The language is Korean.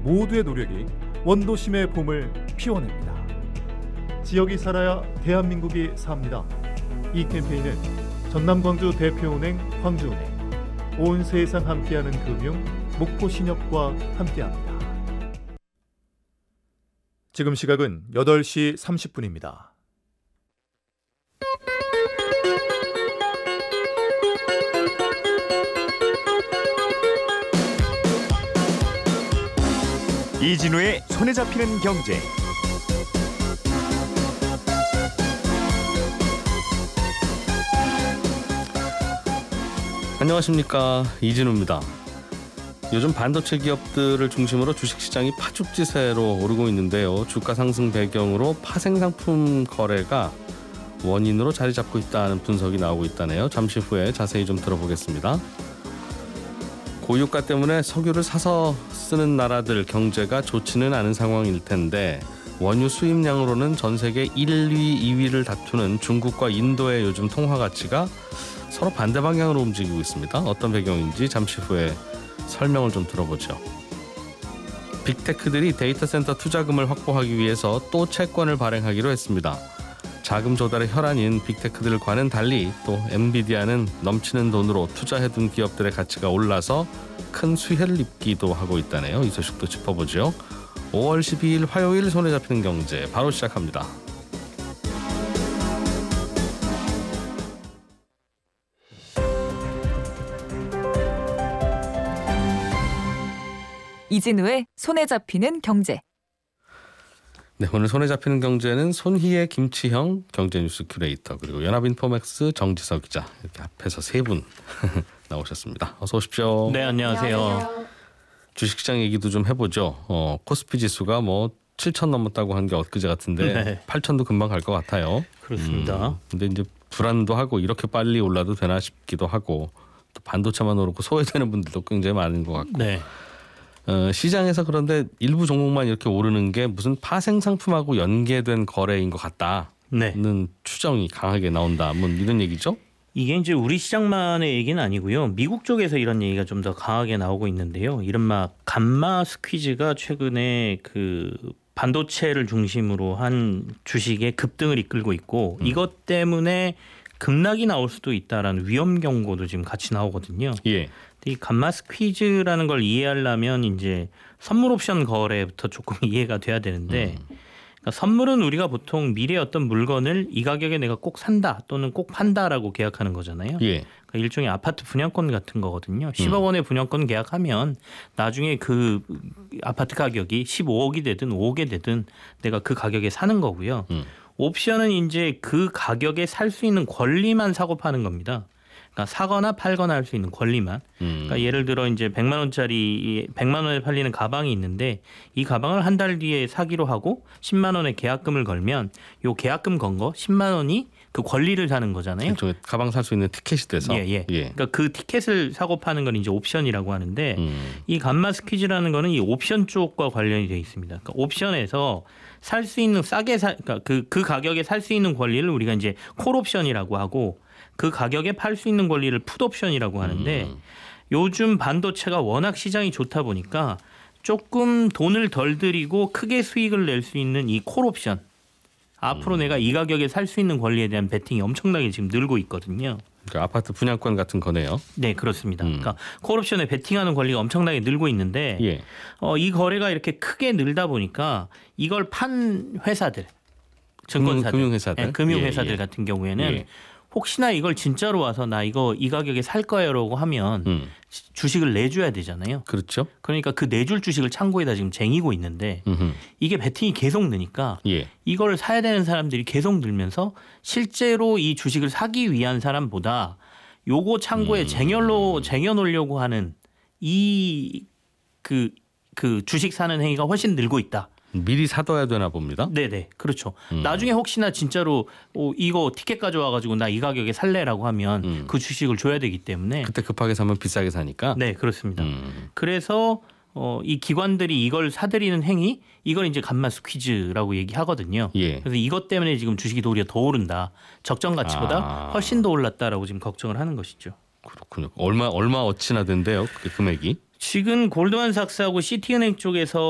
모두의 노력이 원도심의 봄을 피워냅니다. 지역이 살아야 대한민국이 삽니다. 이 캠페인은 전남광주 대표은행 광주은행, 온 세상 함께하는 금융 목포신협과 함께합니다. 지금 시각은 8시 30분입니다. 이진우의 손에 잡히는 경제. 안녕하십니까, 이진우입니다. 요즘 반도체 기업들을 중심으로 주식시장이 파죽지세로 오르고 있는데요. 주가 상승 배경으로 파생상품 거래가 원인으로 자리 잡고 있다는 분석이 나오고 있다네요. 잠시 후에 자세히 좀 들어보겠습니다. 고유가 때문에 석유를 사서 쓰는 나라들 경제가 좋지는 않은 상황일 텐데, 원유 수입량으로는 전 세계 1위, 2위를 다투는 중국과 인도의 요즘 통화 가치가 서로 반대 방향으로 움직이고 있습니다. 어떤 배경인지 잠시 후에 설명을 좀 들어보죠. 빅테크들이 데이터 센터 투자금을 확보하기 위해서 또 채권을 발행하기로 했습니다. 자금 조달의 혈안인 빅테크들과는 달리 또 엔비디아는 넘치는 돈으로 투자해둔 기업들의 가치가 올라서 큰 수혜를 입기도 하고 있다네요. 이 소식도 짚어보죠. 5월 12일 화요일 손에 잡히는 경제 바로 시작합니다. 이진우의 손에 잡히는 경제. 네, 오늘 손에 잡히는 경제는 손희애, 김치형 경제뉴스 큐레이터, 그리고 연합인포맥스 정지석 기자, 이렇게 앞에서 세 분 나오셨습니다. 어서 오십시오. 네, 안녕하세요. 주식시장 얘기도 좀 해보죠. 코스피 지수가 뭐 7,000 넘었다고 한 게 엊그제 같은데 네. 8,000도 금방 갈 것 같아요. 그렇습니다. 근데 이제 불안도 하고 이렇게 빨리 올라도 되나 싶기도 하고, 또 반도체만 오르고 소외되는 분들도 굉장히 많은 것 같고. 네. 시장에서 그런데 일부 종목만 이렇게 오르는 게 무슨 파생 상품하고 연계된 거래인 것 같다는 네. 추정이 강하게 나온다. 뭐 이런 얘기죠? 이게 이제 우리 시장만의 얘기는 아니고요. 미국 쪽에서 이런 얘기가 좀 더 강하게 나오고 있는데요. 이른바 감마 스퀴즈가 최근에 그 반도체를 중심으로 한 주식의 급등을 이끌고 있고, 이것 때문에 급락이 나올 수도 있다라는 위험 경고도 지금 같이 나오거든요. 예. 이 감마 스퀴즈라는 걸 이해하려면 이제 선물 옵션 거래부터 조금 이해가 돼야 되는데, 그러니까 선물은 우리가 보통 미래의 어떤 물건을 이 가격에 내가 꼭 산다 또는 꼭 판다라고 계약하는 거잖아요. 예. 그러니까 일종의 아파트 분양권 같은 거거든요. 10억 원의 분양권 계약하면 나중에 그 아파트 가격이 15억이 되든 5억이 되든 내가 그 가격에 사는 거고요. 옵션은 이제 그 가격에 살 수 있는 권리만 사고 파는 겁니다. 그러니까 사거나 팔거나 할 수 있는 권리만. 그러니까 예를 들어 이제 100만 원짜리 100만 원에 팔리는 가방이 있는데, 이 가방을 한 달 뒤에 사기로 하고 10만 원의 계약금을 걸면 요 계약금 건 거 10만 원이 그 권리를 사는 거잖아요. 일종의 가방 살 수 있는 티켓이 돼서. 예. 그러니까 그 티켓을 사고 파는 건 이제 옵션이라고 하는데, 이 감마 스퀴즈라는 거는 이 옵션 쪽과 관련이 되어 있습니다. 그러니까 옵션에서 살 수 있는 그러니까 그 가격에 살 수 있는 권리를 우리가 이제 콜 옵션이라고 하고, 그 가격에 팔 수 있는 권리를 풋 옵션이라고 하는데, 요즘 반도체가 워낙 시장이 좋다 보니까 조금 돈을 덜 들이고 크게 수익을 낼 수 있는 이 콜 옵션, 앞으로 내가 이 가격에 살 수 있는 권리에 대한 베팅이 엄청나게 지금 늘고 있거든요. 그러니까 아파트 분양권 같은 거네요. 네, 그렇습니다. 그러니까 콜 옵션에 베팅하는 권리가 엄청나게 늘고 있는데, 예. 이 거래가 이렇게 크게 늘다 보니까 이걸 판 회사들, 증권사들, 금융회사들, 네, 금융회사들 예. 같은 경우에는 예. 혹시나 이걸 진짜로 와서 나 이거 이 가격에 살 거예요라고 하면 주식을 내줘야 되잖아요. 그렇죠. 그러니까 그 내줄 주식을 창고에다 지금 쟁이고 있는데, 이게 베팅이 계속 느니까 예. 이걸 사야 되는 사람들이 계속 늘면서 실제로 이 주식을 사기 위한 사람보다 요거 창고에 쟁여놓으려고 하는 이 그 주식 사는 행위가 훨씬 늘고 있다. 미리 사둬야 되나 봅니다. 네네, 그렇죠. 나중에 혹시나 진짜로 이거 티켓 가져와가지고 나 이 가격에 살래라고 하면 그 주식을 줘야 되기 때문에 그때 급하게 사면 비싸게 사니까. 네, 그렇습니다. 그래서 이 기관들이 이걸 사들이는 행위, 이걸 이제 감마 스퀴즈라고 얘기하거든요. 예. 그래서 이것 때문에 지금 주식이 도리어 더 오른다. 적정 가치보다 훨씬 더 올랐다라고 지금 걱정을 하는 것이죠. 그렇군요. 얼마 어치나 된대요, 그 금액이? 지금 골드만삭스하고 시티은행 쪽에서